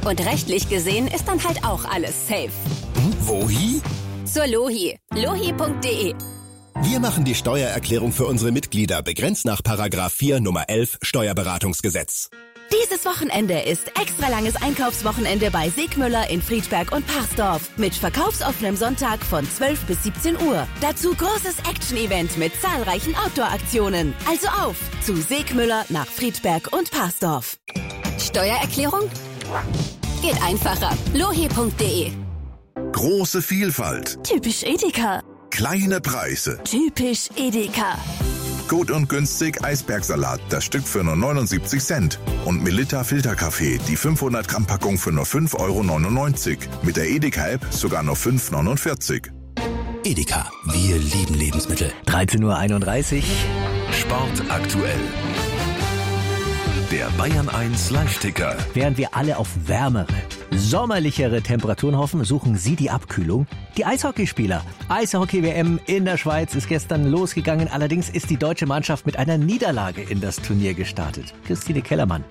Und rechtlich gesehen ist dann halt auch alles safe. Wohi? Zur Lohi. Lohi.de. Wir machen die Steuererklärung für unsere Mitglieder, begrenzt nach § 4 Nummer 11 Steuerberatungsgesetz. Dieses Wochenende ist extra langes Einkaufswochenende bei Segmüller in Friedberg und Parsdorf mit verkaufsoffenem Sonntag von 12 bis 17 Uhr. Dazu großes Action-Event mit zahlreichen Outdoor-Aktionen. Also auf zu Segmüller nach Friedberg und Parsdorf. Steuererklärung? Geht einfacher. Lohi.de. Große Vielfalt. Typisch Edeka. Kleine Preise. Typisch Edeka. Gut und günstig Eisbergsalat, das Stück für nur 79 Cent. Und Melitta Filterkaffee, die 500 Gramm Packung für nur 5,99 €. Mit der Edeka-App sogar nur 5,49 €. Edeka, wir lieben Lebensmittel. 13:31 Uhr. Sport aktuell. Der Bayern 1 Live-Ticker. Während wir alle auf wärmere, sommerlichere Temperaturen hoffen, suchen Sie die Abkühlung. Die Eishockeyspieler. Eishockey-WM in der Schweiz ist gestern losgegangen. Allerdings ist die deutsche Mannschaft mit einer Niederlage in das Turnier gestartet. Christine Kellermann.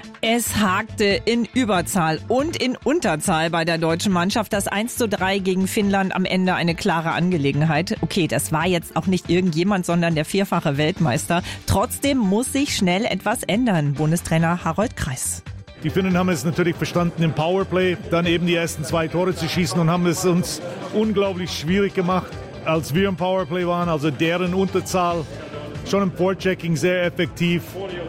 Es hakte in Überzahl und in Unterzahl bei der deutschen Mannschaft. Das 1:3 gegen Finnland am Ende eine klare Angelegenheit. Okay, das war jetzt auch nicht irgendjemand, sondern der vierfache Weltmeister. Trotzdem muss sich schnell etwas ändern. Bundestrainer Harold Kreis. Die Finnen haben es natürlich verstanden, im Powerplay dann eben die ersten 2 Tore zu schießen und haben es uns unglaublich schwierig gemacht, als wir im Powerplay waren. Also deren Unterzahl schon im Vorchecking sehr effektiv.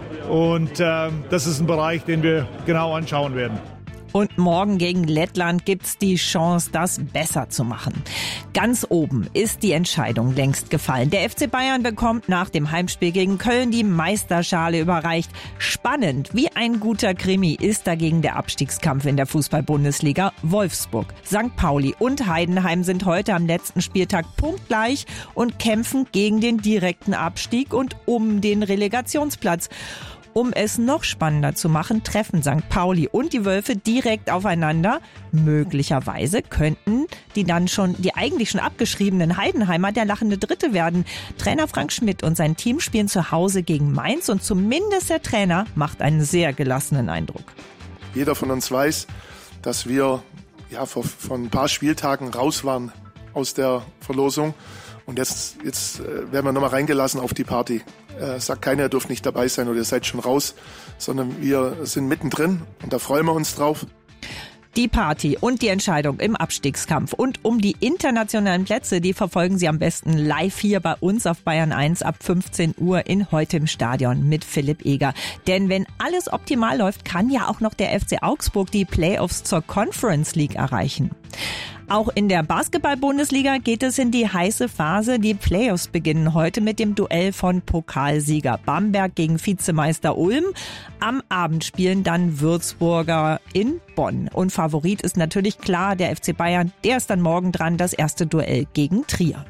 Und das ist ein Bereich, den wir genau anschauen werden. Und morgen gegen Lettland gibt's die Chance, das besser zu machen. Ganz oben ist die Entscheidung längst gefallen. Der FC Bayern bekommt nach dem Heimspiel gegen Köln die Meisterschale überreicht. Spannend, wie ein guter Krimi ist dagegen der Abstiegskampf in der Fußball-Bundesliga. Wolfsburg, St. Pauli und Heidenheim sind heute am letzten Spieltag punktgleich und kämpfen gegen den direkten Abstieg und um den Relegationsplatz. Um es noch spannender zu machen, treffen St. Pauli und die Wölfe direkt aufeinander. Möglicherweise könnten die eigentlich schon abgeschriebenen Heidenheimer der lachende Dritte werden. Trainer Frank Schmidt und sein Team spielen zu Hause gegen Mainz und zumindest der Trainer macht einen sehr gelassenen Eindruck. Jeder von uns weiß, dass wir vor ein paar Spieltagen raus waren aus der Verlosung. Und jetzt werden wir nochmal reingelassen auf die Party. Sagt keiner, ihr dürft nicht dabei sein oder ihr seid schon raus, sondern wir sind mittendrin und da freuen wir uns drauf. Die Party und die Entscheidung im Abstiegskampf und um die internationalen Plätze, die verfolgen Sie am besten live hier bei uns auf Bayern 1 ab 15 Uhr in Heute im Stadion mit Philipp Eger. Denn wenn alles optimal läuft, kann ja auch noch der FC Augsburg die Playoffs zur Conference League erreichen. Auch in der Basketball-Bundesliga geht es in die heiße Phase. Die Playoffs beginnen heute mit dem Duell von Pokalsieger Bamberg gegen Vizemeister Ulm. Am Abend spielen dann Würzburger in Bonn. Und Favorit ist natürlich klar der FC Bayern. Der ist dann morgen dran, das erste Duell gegen Trier.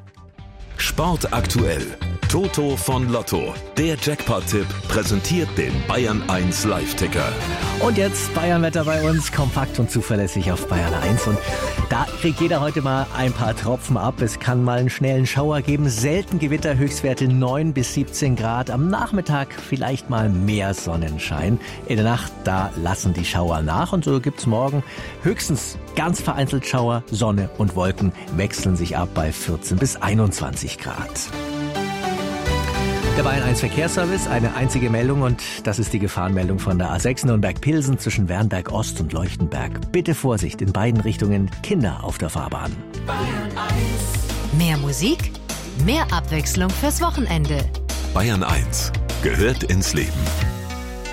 Sport aktuell. Toto von Lotto. Der Jackpot-Tipp präsentiert den Bayern 1 Live-Ticker. Und jetzt Bayern-Wetter bei uns, kompakt und zuverlässig auf Bayern 1. Und da kriegt jeder heute mal ein paar Tropfen ab. Es kann mal einen schnellen Schauer geben, selten Gewitter, Höchstwerte 9 bis 17 Grad. Am Nachmittag vielleicht mal mehr Sonnenschein. In der Nacht, da lassen die Schauer nach. Und so gibt's morgen höchstens ganz vereinzelt Schauer. Sonne und Wolken wechseln sich ab bei 14 bis 21 Grad. Der Bayern 1 Verkehrsservice, eine einzige Meldung und das ist die Gefahrenmeldung von der A6 Nürnberg-Pilsen zwischen Wernberg Ost und Leuchtenberg. Bitte Vorsicht, in beiden Richtungen Kinder auf der Fahrbahn. Bayern 1. Mehr Musik, mehr Abwechslung fürs Wochenende. Bayern 1 gehört ins Leben.